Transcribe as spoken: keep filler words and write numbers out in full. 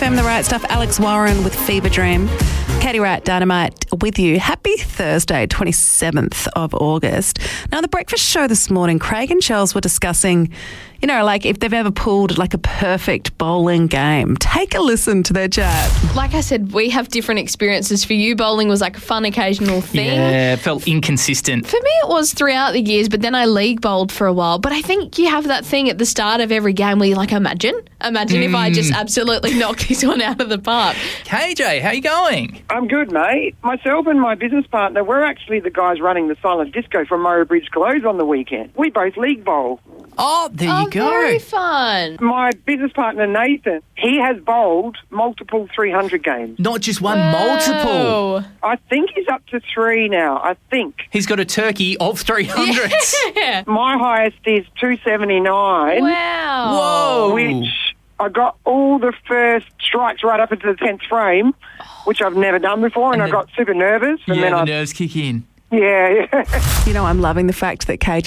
F M, The Right Stuff. Alex Warren with Fever Dream. Katie Wright, Dynamite with you. Happy Thursday, twenty-seventh of August. Now, the breakfast show this morning, Craig and Charles were discussing, you know, like if they've ever pulled like a perfect bowling game. Take a listen to their chat. Like I said, we have different experiences. For you, bowling was like a fun occasional thing. Yeah, it felt inconsistent. For me, it was throughout the years, but then I league bowled for a while. But I think you have that thing at the start of every game where you're like, imagine, imagine mm. if I just absolutely knocked this one out of the park. K J, how you going? I'm good, mate. Myself and my business partner, we're actually the guys running the silent disco from Murray Bridge Close on the weekend. We both league bowl. Oh, there oh, you go. Very fun. My business partner, Nathan, he has bowled multiple three hundred games. Not just one, Whoa. multiple. I think he's up to three now, I think. He's got a turkey of three hundreds. Yeah. My highest is two seventy-nine. Wow. Whoa. Which I got all the first strikes right up into the tenth frame, which I've never done before, and, and I got super nervous. And yeah, then the I, nerves kick in. Yeah, yeah. You know, I'm loving the fact that K J